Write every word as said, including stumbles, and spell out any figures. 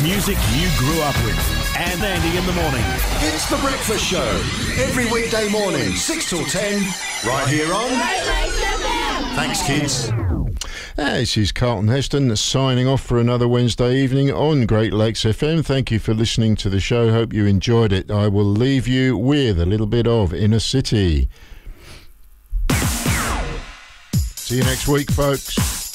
music you grew up with. And Andy in the morning. It's The Breakfast Show. Every weekday morning, six till ten, right here on... Thanks, kids. This is Carlton Heston signing off for another Wednesday evening on Great Lakes F M. Thank you for listening to the show. Hope you enjoyed it. I will leave you with a little bit of Inner City. See you next week, folks.